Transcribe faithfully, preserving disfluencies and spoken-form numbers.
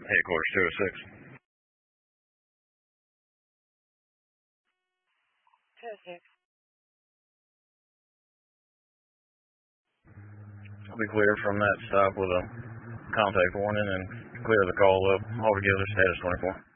Headquarters two oh six. two oh six. I'll be clear from that stop with a contact warning and clear the call up altogether. Status twenty-four.